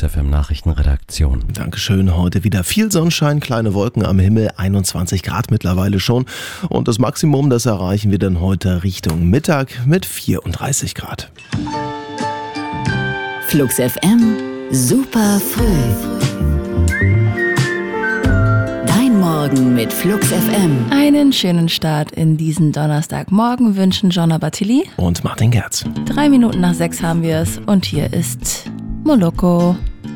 Flux FM Nachrichtenredaktion. Dankeschön, heute wieder viel Sonnenschein, kleine Wolken am Himmel, 21 Grad mittlerweile schon. Und das Maximum, das erreichen wir dann heute Richtung Mittag mit 34 Grad. Flux FM, super früh. Dein Morgen mit Flux FM. Einen schönen Start in diesen Donnerstagmorgen wünschen Jonna Battili Und Martin Gerz. 3 Minuten nach 6 haben wir es und hier ist Moloko.